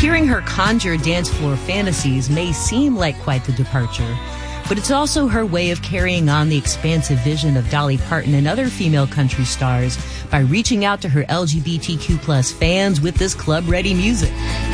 Hearing her conjure dance floor fantasies may seem like quite the departure, but it's also her way of carrying on the expansive vision of Dolly Parton and other female country stars by reaching out to her LGBTQ+ fans with this club-ready music.